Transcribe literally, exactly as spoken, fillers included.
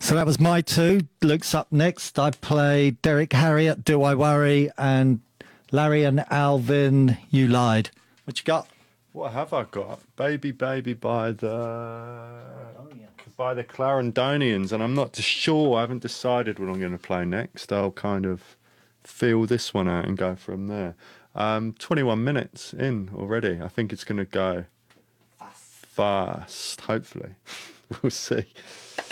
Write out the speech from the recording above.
So that was my two. Luke's up next. I played Derek Harriott, Do I Worry, and Larry and Alvin, You Lied. What you got? What have I got? Baby Baby by the by the Clarendonians, and I'm not sure. I haven't decided what I'm going to play next. I'll kind of feel this one out and go from there. Um, twenty-one minutes in already. I think it's going to go fast, hopefully. We'll see.